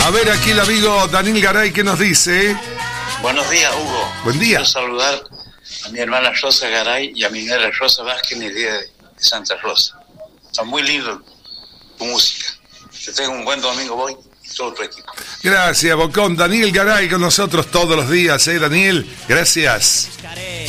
A ver, aquí el amigo Daniel Garay, ¿qué nos dice? Buenos días, Hugo. Buen día. Quiero saludar a mi hermana Rosa Garay y a mi nera Rosa Vázquez en el día de Santa Rosa. Está muy lindo tu música. Que tenga un buen domingo hoy y todo tu equipo. Gracias, Bocón. Daniel Garay con nosotros todos los días, Daniel. Gracias.